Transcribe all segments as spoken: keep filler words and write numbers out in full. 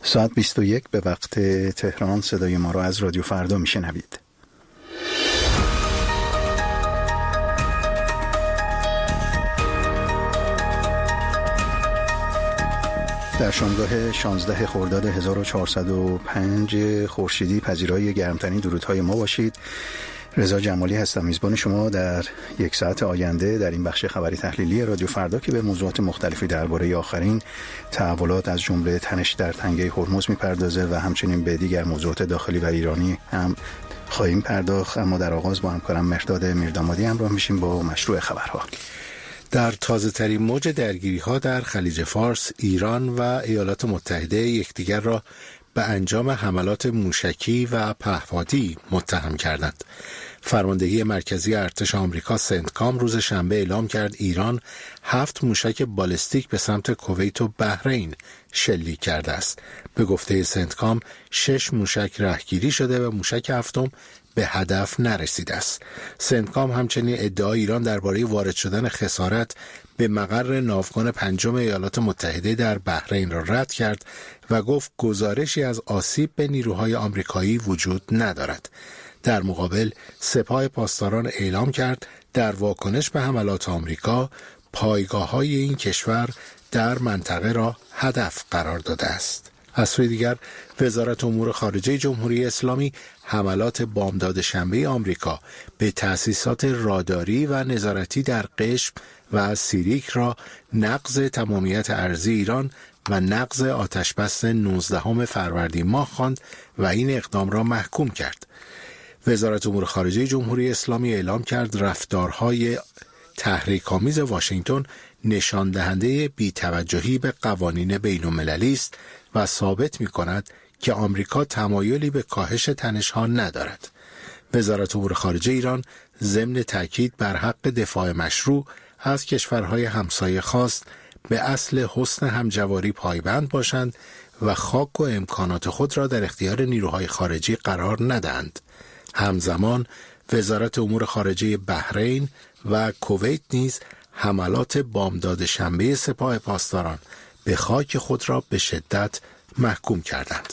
ساعت بیست و یک به وقت تهران صدای ما را از رادیو فردا میشنوید. در شامگاه شانزده خرداد هزار و چهارصد و پنج خورشیدی پذیرای گرمترین درودهای ما باشید. رضا جمالی هستم، میزبان شما در یک ساعت آینده در این بخش خبری تحلیلی رادیو فردا که به موضوعات مختلفی درباره آخرین تحولات از جمله تنش در تنگه هرمز میپردازه و همچنین به دیگر موضوعات داخلی و ایرانی هم خواهیم پرداخت. اما در آغاز با همکارم مرداد میردامادی همراه میشیم با مشروع خبرها. در تازه ترین موج درگیری ها در خلیج فارس، ایران و ایالات متحده یکدیگر را به انجام حملات موشکی و پهپادی متهم کردند. فرماندهی مرکزی ارتش آمریکا سنتکام روز شنبه اعلام کرد ایران هفت موشک بالستیک به سمت کویت و بحرین شلیک کرده است. به گفته سنتکام شش موشک رهگیری شده و موشک هفتم به هدف نرسیده است. سنتکام همچنین ادعای ایران درباره وارد شدن خسارت به مقر ناوگان پنجم ایالات متحده در بحرین را رد کرد و گفت گزارشی از آسیب به نیروهای آمریکایی وجود ندارد. در مقابل سپاه پاسداران اعلام کرد در واکنش به حملات آمریکا پایگاه‌های این کشور در منطقه را هدف قرار داده است. از سوی دیگر وزارت امور خارجه جمهوری اسلامی حملات بامداد شنبه آمریکا به تأسیسات راداری و نظارتی در قشم و سیریک را نقض تمامیت ارضی ایران و نقض آتشبس نوزدهم فروردین ماه خواند و این اقدام را محکوم کرد. وزارت امور خارجه جمهوری اسلامی اعلام کرد رفتارهای تحریک‌آمیز واشنگتن نشان دهنده بی‌توجهی به قوانین بین‌المللی است و ثابت می‌کند که آمریکا تمایلی به کاهش تنش‌ها ندارد. وزارت امور خارجه ایران ضمن تاکید بر حق دفاع مشروع از کشورهای همسایه خواست به اصل حسن همجواری پایبند باشند و خاک و امکانات خود را در اختیار نیروهای خارجی قرار ندهند. همزمان وزارت امور خارجه بحرین و کویت نیز حملات بامداد شنبه سپاه پاسداران به خاک خود را به شدت محکوم کردند.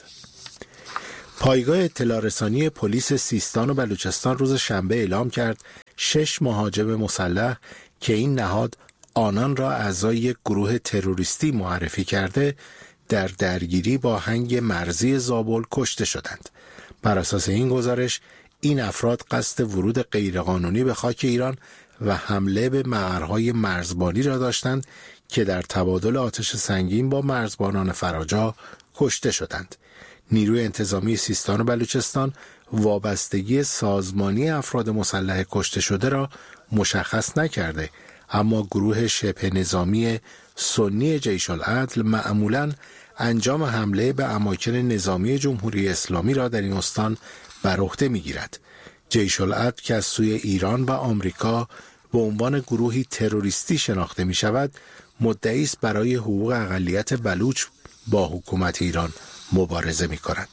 پایگاه اطلاع رسانی پلیس سیستان و بلوچستان روز شنبه اعلام کرد شش مهاجم مسلح که این نهاد آنان را اعضای یک گروه تروریستی معرفی کرده در درگیری با هنگ مرزی زابل کشته شدند. بر اساس این گزارش این افراد قصد ورود غیرقانونی به خاک ایران و حمله به مقرهای مرزبانی را داشتند که در تبادل آتش سنگین با مرزبانان فراجا کشته شدند. نیروی انتظامی سیستان و بلوچستان وابستگی سازمانی افراد مسلح کشته شده را مشخص نکرده، اما گروه شبه نظامی سنی جیش العدل معمولاً انجام حمله به اماکن نظامی جمهوری اسلامی را در این استان بر عهده می‌گیرد. جیش العدل که از سوی ایران و آمریکا به عنوان گروهی تروریستی شناخته می‌شود، مدعی است برای حقوق اقلیت بلوچ با حکومت ایران مبارزه می‌کند.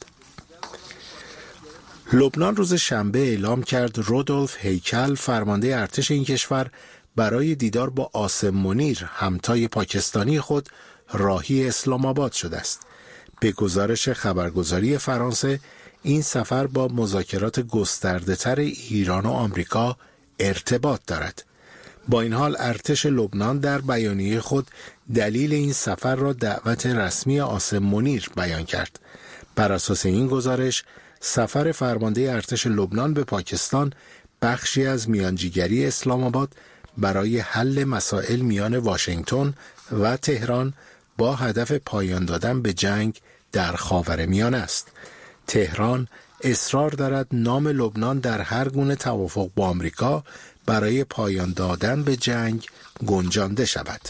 لبنان روز شنبه اعلام کرد رودولف هیکل فرمانده ارتش این کشور برای دیدار با عاصم منیر همتای پاکستانی خود راهی اسلام آباد شده است. به گزارش خبرگزاری فرانسه این سفر با مذاکرات گسترده‌تر ایران و آمریکا ارتباط دارد. با این حال ارتش لبنان در بیانیه خود دلیل این سفر را دعوت رسمی عاصم منیر بیان کرد. بر اساس این گزارش سفر فرمانده ارتش لبنان به پاکستان بخشی از میانجیگری اسلام آباد برای حل مسائل میان واشنگتن و تهران با هدف پایان دادن به جنگ در خاورمیانه است. تهران اصرار دارد نام لبنان در هر گونه توافق با آمریکا برای پایان دادن به جنگ گنجانده شود.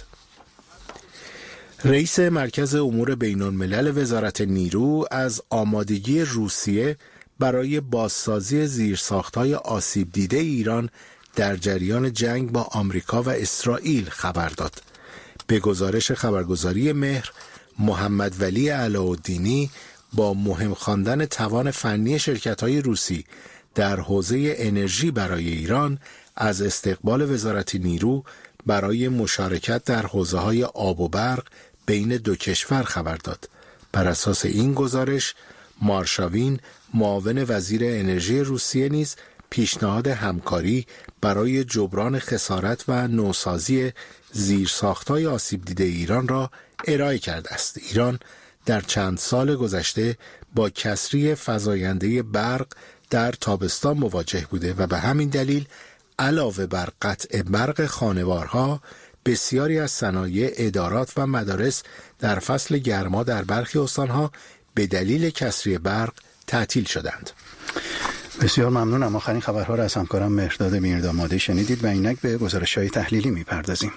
رئیس مرکز امور بین‌الملل وزارت نیرو از آمادگی روسیه برای بازسازی زیرساخت‌های آسیب دیده ایران در جریان جنگ با آمریکا و اسرائیل خبر داد. به گزارش خبرگزاری مهر، محمد ولی علاءالدینی با مهم خواندن توان فنی شرکت‌های روسی در حوزه انرژی برای ایران از استقبال وزارت نیرو برای مشارکت در حوزه‌های آب و برق بین دو کشور خبر داد. بر اساس این گزارش مارشاوین معاون وزیر انرژی روسیه نیز پیشنهاد همکاری برای جبران خسارت و نوسازی زیرساخت‌های آسیب دیده ایران را ارائه کرده است. ایران در چند سال گذشته با کسری فزاینده برق در تابستان مواجه بوده و به همین دلیل علاوه بر قطع برق خانوارها، بسیاری از صنایع، ادارات و مدارس در فصل گرما در برخی استانها به دلیل کسری برق تعطیل شدند. بسیار ممنونم. آخرین خبرها را از همکارم مهرداد میردامادی شنیدید و اینک به گزارش‌های تحلیلی می‌پردازیم.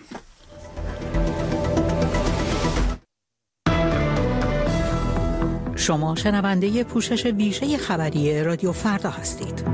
شما شنونده پوشش ویژه خبری رادیو فردا هستید.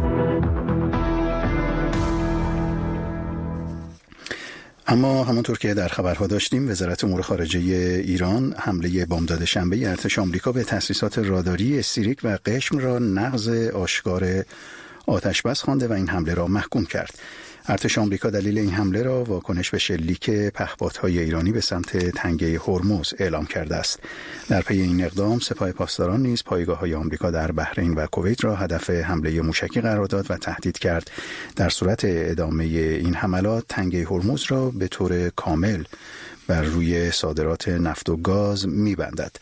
اما همونطور که در خبرها داشتیم، وزارت امور خارجه ایران حمله بامداد شنبه ارتش آمریکا به تأسیسات راداری استریک و قشم را نقض آشکار آتشبس خوانده و این حمله را محکوم کرد. ارتش آمریکا دلیل این حمله را واکنش به شلیک پهپادهای ایرانی به سمت تنگه هرمز اعلام کرده است. در پی این اقدام سپاه پاسداران نیز پایگاه‌های آمریکا در بحرین و کویت را هدف حمله موشکی قرار داد و تهدید کرد در صورت ادامه این حملات تنگه هرمز را به طور کامل بر روی صادرات نفت و گاز می‌بندد.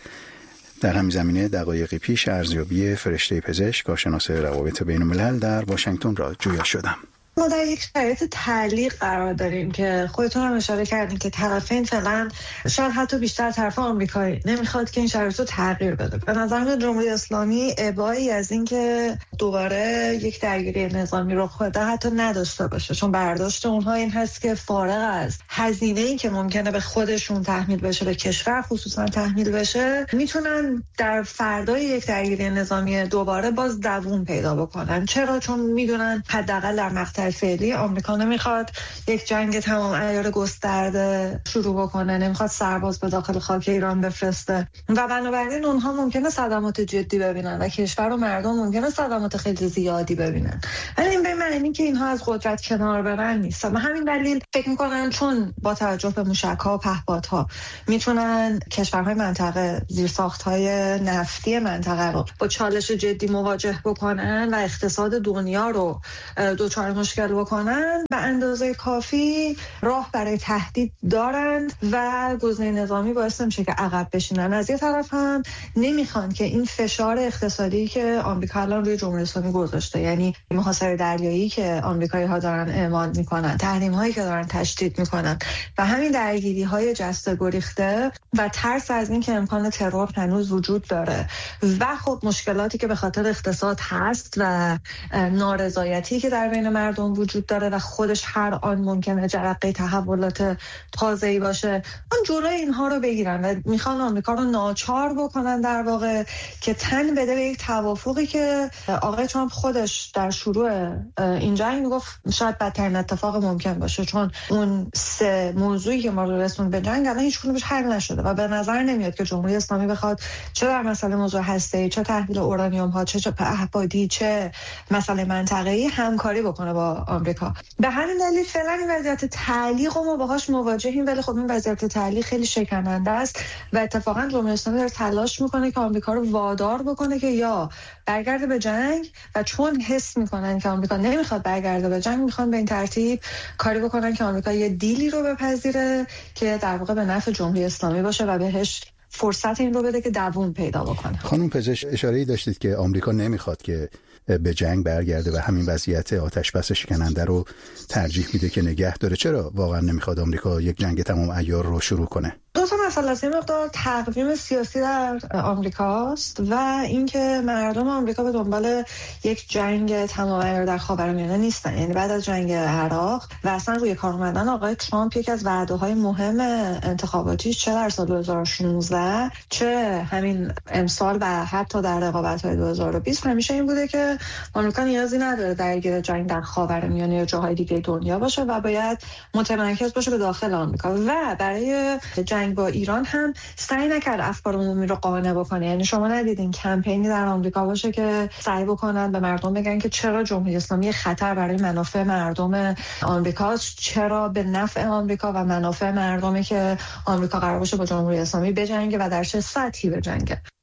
در همین زمینه دقایقی پیش ارزیابی فرشته پزشک کارشناس روابط بین‌الملل در واشنگتن را جویا شدم. ما در یک شرایط تعلیق قرار داریم که خودتون هم اشاره کردین که طرفین فعلا شاید حتی بیشتر طرف آمریکایی نمیخواد که این شرایط رو تغییر بده. به نظر میاد جمهوری اسلامی ابایی از این که دوباره یک درگیری نظامی رخ بده حتی نداشته باشه، چون برداشت اونها این هست که فارغ از هزینه‌ای که ممکنه به خودشون تحمیل بشه، به کشور خصوصا تحمیل بشه، میتونن در فردای یک درگیری نظامی دوباره باز دووم پیدا بکنن. چرا؟ چون میدونن حداقل در مقطع فعلی آمریکا نمیخواد یک جنگ تمام عیار گسترده شروع بکنه، نمیخواد سرباز به داخل خاک ایران بفرسته و بنابراین اونها ممکنه صدمات جدی ببینن و کشور و مردم ممکنه صدمات خیلی زیادی ببینن، ولی این به معنی که اینها از قدرت کنار برن نیست. به همین دلیل فکر میکنن چون با توجه به موشک‌ها و پهپادها میتونن کشورهای منطقه زیرساخت‌های نفتی منطقه رو با چالش جدی مواجه بکنن و اقتصاد دنیا رو دوچار مشکل بکنن، به اندازه کافی راه برای تهدید دارند و گزینه نظامی باعث نمیشه که عقب بشینن. از یه طرف هم نمیخوان که این فشار اقتصادی که آمریکا الان روی جمهوری اسلامی گذاشته، یعنی محاصره دریایی که آمریکایی‌ها دارن اعمال میکنن، تحریم‌هایی که دارن تشدید میکنن و همین درگیری‌های جسته گریخته و ترس از این که امکان ترور هنوز وجود داره و خب مشکلاتی که به خاطر اقتصاد هست و نارضایتی که در بین مردم وجود داره و خودش هر آن ممکنه جرقه تحولات تازه‌ای باشه، اون جلوی اینها رو بگیرن و میخوان آمریکا رو ناچار بکنن در واقع که تن بده به یک توافقی که آقای ترامپ خودش در شروع این جنگ میگفت شاید بدترین اتفاق ممکن باشه، چون اون سه موضوعی که ما رو رسوند به جنگ الان هیچ کدومش حل نشده و به نظر نمیاد که جمهوری اسلامی بخواد چه در مسئله موضوع هسته‌ای، چه تحویل اورانیوم ها، چه چه پهپادی، چه مسئله منطقه‌ای همکاری بکنه با آمریکا. به همین دلیل فعلا این وضعیت تعلیق ما باهاش مواجهیم، ولی خب این وضعیت تعلیق خیلی شکننده است و اتفاقا جمهوری اسلامی داره تلاش میکنه که آمریکا رو وادار بکنه که یا برگرده به جنگ و چون حس میکنن که آمریکا نمیخواد برگرده به جنگ، میخوان به این ترتیب کاری بکنن که آمریکا یه دیلی رو بپذیره که در واقع به نفع جمهوری اسلامی باشه و بهش فرصت این رو بده که دووم پیدا بکنه. خانم پزشک اشاره‌ای داشتید که آمریکا نمیخواد که به جنگ برگرده و همین وضعیت آتشبس شکننده رو ترجیح میده که نگه داره. چرا واقعا نمیخواد آمریکا یک جنگ تمام عیار رو شروع کنه؟ دو تا مسئله است. این مقدار تقویم سیاسی در آمریکاست و اینکه مردم آمریکا به دنبال یک جنگ تمام عیار در خاورمیانه نیستن. یعنی بعد از جنگ عراق و اصلا روی کار اومدن آقای ترامپ، یک از وعده‌های مهم انتخاباتیش چه در سال دو هزار و شانزده چه همین امسال و حتی در رقابت‌های دو هزار و بیست همیشه این بوده که آمریکا نیازی نداره درگیر جنگ در خاورمیانه یا جاهای دیگه دنیا باشه و باید متمرکز باشه به داخل آمریکا و برای جنگ با ایران هم سعی نکرد افکار عمومی رو قانع بکنه. یعنی شما ندیدین کمپینی در آمریکا باشه که سعی بکنن به مردم بگن که چرا جمهوری اسلامی خطر برای منافع مردم آمریکاست، چرا به نفع آمریکا و منافع مردمی که آمریکا قرار باشه با جمهوری اسلامی بجنگه و در چه سطحی بجنگه.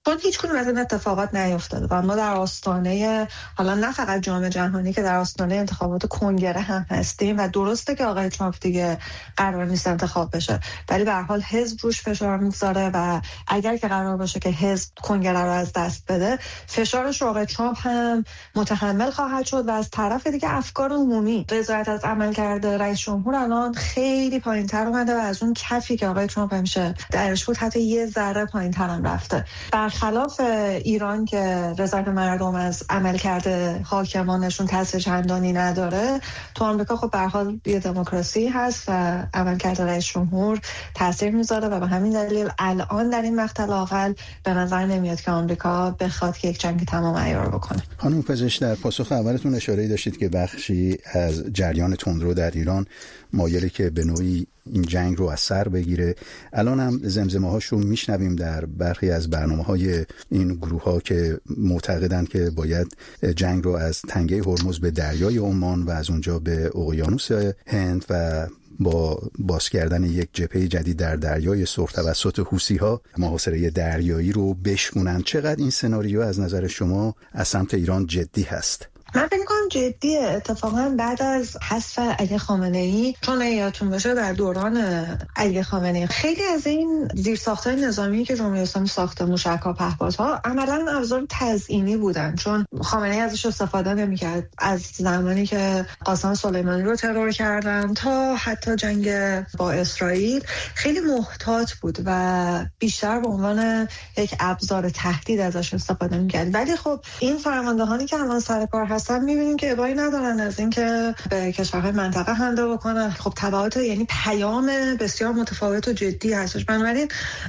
چون هیچ کدوم از این اتفاقات نیفتاده و ما در آستانه حالا نه فقط جام جهانی که در آستانه انتخابات کنگره هم هستیم و درسته که آقای ترامپ دیگه قرار نیست انتخاب بشه، ولی به هر حال حزب روش فشار میذاره و اگر که قرار باشه که حزب کنگره رو از دست بده، فشارش رو آقای ترامپ هم متحمل خواهد شد و از طرف دیگه افکار عمومی رضایت از عمل کرده رئیس جمهور الان خیلی پایین‌تر اومده و از اون کفی که آقای ترامپ همیشه درش بود حتی یه ذره پایین‌تر هم رفته. برخلاف ایران که رضایت مردم از عمل کرده حاکمانشون تاثیر چندانی نداره، تو آمریکا خب به هر حال یه دموکراسی هست و عمل کرده رئیس جمهور تاثیر میذاره و به همین دلیل الان در این مقطع لااقل به نظر نمیاد که آمریکا بخواد که یک جنگ تمام عیار بکنه. خانم پزشک، در پاسخ اولتون اشاره داشتید که بخشی از جریان تندرو در ایران مایله که به نوعی این جنگ رو از سر بگیره. الان هم زمزمه هاش رو میشنویم در برخی از برنامه‌های این گروه ها که معتقدند که باید جنگ رو از تنگه هرمز به دریای عمان و از اونجا به اقیانوس هند و با باز کردن یک جبهه جدید در دریای سرخ توسط حوثی‌ها محاصره دریایی رو بشکنن. چقدر این سناریو از نظر شما از سمت ایران جدی هست؟ من فکر می‌کنم جدیه. اتفاقا بعد از حذف علی خامنه‌ای، چون یادتون باشه در دوران علی خامنه‌ای خیلی از این زیرساخت‌های نظامی که جمهوری اسلامی ساخته، موشک‌ها، پهپادها، عملاً ابزار تزیینی بودن، چون خامنه‌ای ازش استفاده نمی‌کرد. از زمانی که قاسم سلیمانی رو ترور کردن تا حتی جنگ با اسرائیل خیلی محتاط بود و بیشتر به عنوان یک ابزار تهدید ازش استفاده می‌کرد. ولی خب این فرماندهانی که الان سر کار هستن می‌بینیم که ابایی ندارن از اینکه به کشورهای منطقه حمله بکنن. خب تبعات یعنی پیام بسیار متفاوت و جدی هستش. بنابراین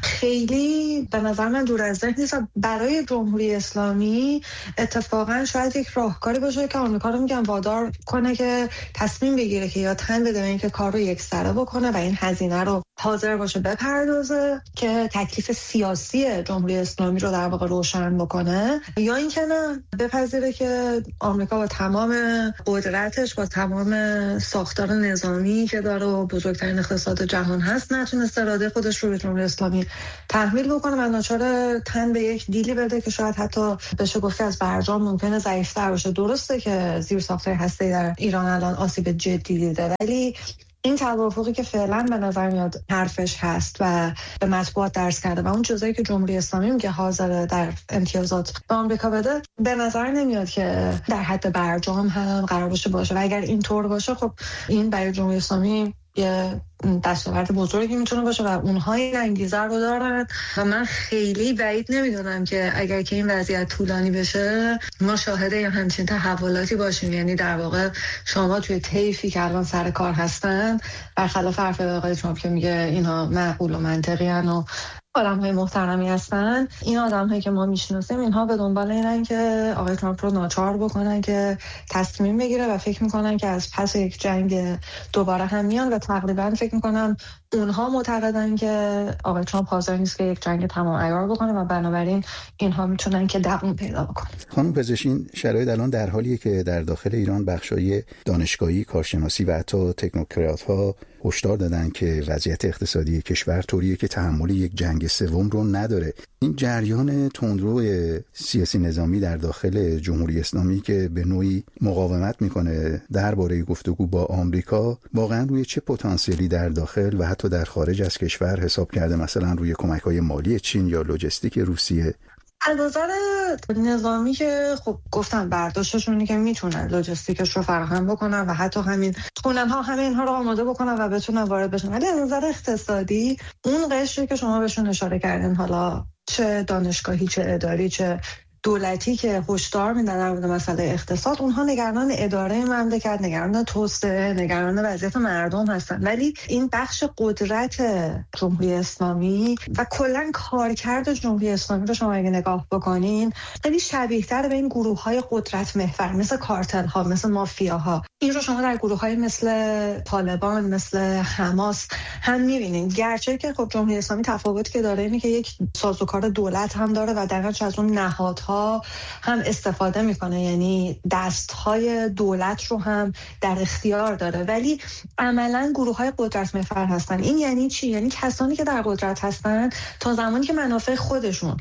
خیلی به نظر من دور از ذهن نیست. برای جمهوری اسلامی اتفاقا شاید یک راهکاری باشه که آمریکا رو میگم وادار کنه که تصمیم بگیره که یا تن بده به اینکه کار رو یکسره بکنه و این هزینه رو حاضر باشه بپردازه که تکلیف سیاسی جمهوری اسلامی رو در واقع روشن بکنه، یا اینکه نه بپذیره که آمریکا با تمام قدرتش، با تمام ساختار نظامی که داره و بزرگترین اقتصاد جهان هست، نتونست اراده خودش رو به جمهوری اسلامی تحمیل بکنه و ناچار تن به یک دیلی بده که شاید حتی بشه گفت از برجام ممکنه ضعیف‌تر باشه. درسته که زیرساخت‌های هسته‌ای در ایران الان آسیب جدی دیده، ولی این توافقی که فعلا به نظر میاد حرفش هست و به مطبوعات درس کرده و اون چیزایی که جمهوری اسلامی میگه حاضر در امتیازات به آمریکا بده، به نظر نمیاد که در حد برجام هم قرار باشه باشه و اگر اینطور باشه خب این برای جمهوری اسلامی یه دستاورد بزرگی میتونه باشه و اونها این انگیزه رو دارن و من خیلی بعید نمیدونم که اگر که این وضعیت طولانی بشه ما شاهد یا همچین تحولاتی باشیم. یعنی در واقع شما توی طیفی که الان سر کار هستن، برخلاف حرف آقای ترامپ که میگه اینا معقول و منطقی هن و آدم های محترمی هستن، این آدم هایی که ما میشناسیم اینها به دنبال اینن که آقای ترامپ رو ناچار بکنن که تصمیم بگیره و فکر میکنن که از پس یک جنگ دوباره هم میان و تقریبا فکر میکنم اونها معتقدن که آقای ترامپ حاضر نیست که یک جنگ تمام عیار بکنه و بنابراین اینها میتونن که دوام پیدا بکنن. خانم پزشک، این شرایط الان در حالیه که در داخل ایران بخشای دانشگاهی، کارشناسی و حتی تکنوکرات‌ها هشدار دادن که وضعیت اقتصادی کشور طوریه که تحمل یک جنگ سوم رو نداره. این جریان تندرو سیاسی نظامی در داخل جمهوری اسلامی که به نوعی مقاومت میکنه درباره گفتگو با آمریکا، واقعا روی چه پتانسیلی در داخل و حتی در خارج از کشور حساب کرده؟ مثلا روی کمک‌های مالی چین یا لوجستیک روسیه؟ از نظر نظامی که خب گفتم برداشتشونه که میتونن لوجستیکش رو فراهم بکنن و حتی همین خونن ها همه اینها رو آماده بکنن و بتونن وارد بشن. ولی از نظر اقتصادی اون قشری که شما بهشون اشاره کردین، حالا چه دانشگاهی، چه اداری، چه دولتی که هشدار میدن در مورد مسئله اقتصاد، اونها نگران اداره مملکت، نگران توسعه، نگران وضعیت مردم هستن. ولی این بخش قدرت جمهوری اسلامی و کلا کارکرد جمهوری اسلامی رو شما اگه نگاه بکنین خیلی شبیه‌تر به این گروه‌های قدرت محور مثل کارتل‌ها، مثل مافیاها. این رو شما در گروه‌های مثل طالبان، مثل حماس هم می‌بینید. گرچه که خب جمهوری اسلامی تفاوتی که داره اینه که یک سازوکار دولت هم داره و دقیقاً از اون نهادها هم استفاده میکنه، یعنی دستهای دولت رو هم در اختیار داره، ولی عملاً گروه‌های قدرت محور هستن. این یعنی چی؟ یعنی کسانی که در قدرت هستن تا زمانی که منافع خودشون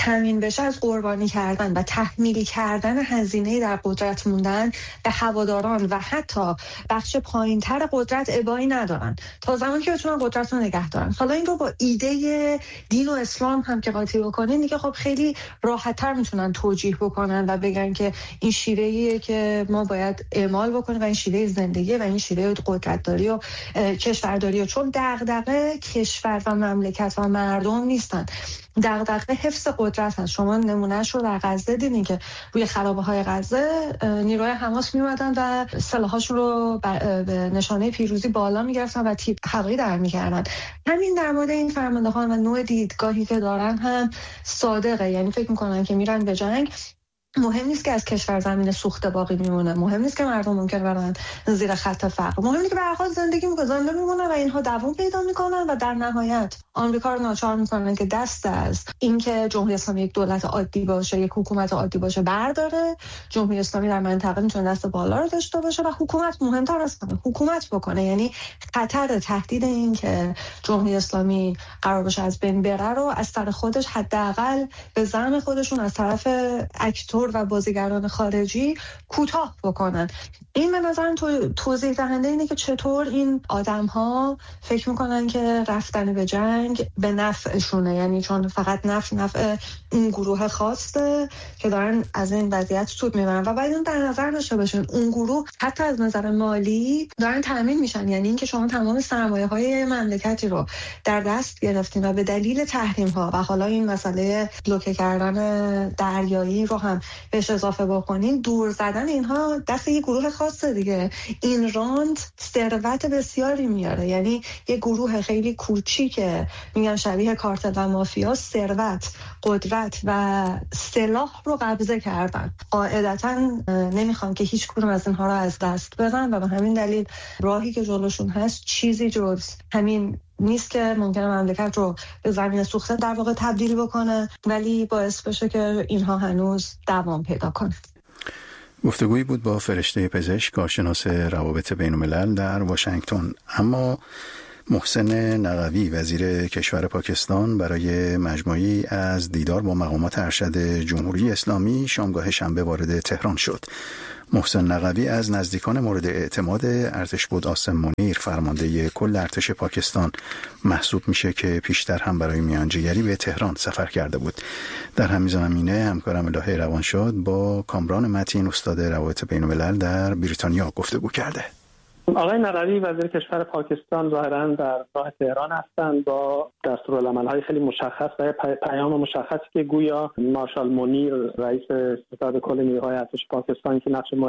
تامین بشه از قربانی کردن و تحمیل کردن هزینه در قدرت موندن به هواداران و حتی بخش پایین‌تر قدرت ابایی ندارن تا زمانی که بتونن قدرت رو نگه دارن. حالا این رو با ایده دین و اسلام هم که قاطی بکنین دیگه خب خیلی راحت‌تر میتونن توجیه بکنن و بگن که این شیوه‌ایه که ما باید اعمال بکنیم و این شیوه زندگی و این شیوه قدرتداری و کشورداری، چون دغدغه کشور و مملکت و مردم نیستن، دغدغه حفظ قدرت هست. شما نمونهش رو در غزه دیدین که روی خرابه‌های غزه نیروی حماس میومدن و سلاحاشون رو به نشانه پیروزی بالا میگرفتن و تیپ هوایی در میکردن. همین در مورد این فرماندهان و نوع دیدگاهی که دارن هم صادقه، یعنی فکر میکنن که میرن به جنگ، مهم نیست که از کشور زمین سوخته باقی میمونه، مهم نیست که مردم ممکن برن زیر خط فقر، مهم اینه که به هر حال زندگی می‌کنن میمونن و اینها دوام پیدا میکنن و در نهایت آمریکا رو ناچار میکنن که دست از اینکه جمهوری اسلامی یک دولت عادی باشه، یک حکومت عادی باشه برداره. جمهوری اسلامی در منطقه میتونه دست بالا رو داشته باشه و حکومت مهمتر از همه حکومت بکنه. یعنی خطر تهدید این که جمهوری اسلامی قرار باشه از بین بره رو از طرف خودش حداقل به زعم خودشون از طرف اکتور و بازیگران خارجی کوتاه بکنن. این به نظرم تو توضیح دهنده اینه که چطور این آدم‌ها فکر میکنن که رفتن به جنگ به نفعشونه، یعنی چون فقط نفع نفع اون گروه خاصه که دارن از این وضعیت سود میبرن و باید اون در نظر داشته باشین اون گروه حتی از نظر مالی دارن تامین میشن. یعنی اینکه شما تمام سرمایه‌های مملکتی رو در دست گرفتین و به دلیل تحریم‌ها و حالا این مسئله بلوکه کردن دریایی رو هم بهش اضافه بکنین، دور زدن اینها دست یه گروه خاصه دیگه. این راند ثروت بسیاری میاره، یعنی یه گروه خیلی کوچیکه، میگن شبیه کارتل و مافیا، ثروت، قدرت و سلاح رو قبضه کردن. قاعدتا نمیخوان که هیچ کدوم از اینها رو از دست بدن و به همین دلیل راهی که جلوشون هست چیزی جز همین نیست که ممکنه مملکت رو به زمین سوخته در واقع تبدیل بکنه، ولی باعث بشه که اینها هنوز دوام پیدا کنه. گفتگویی بود با فرشته پزشک کارشناس روابط بین‌الملل در واشنگتن. اما محسن نقوی وزیر کشور پاکستان برای مجموعی از دیدار با مقامات ارشد جمهوری اسلامی شامگاه شنبه وارد تهران شد. محسن نقوی از نزدیکان مورد اعتماد ارتشبد عاصم منیر فرمانده کل ارتش پاکستان محسوب میشه که پیشتر هم برای میانجیگری به تهران سفر کرده بود. در همین زمینه همکارم الهه روانشاد با کامران متین استاد روابط بین‌الملل در بریتانیا گفتگو کرده. آقای نقوی وزیر کشور پاکستان ظاهراً در راه تهران هستند با دستورالعمل‌های خیلی مشخص و پیام مشخصی که گویا مارشال منیر رئیس ستاد کل نیروهای ارتش پاکستان که نقش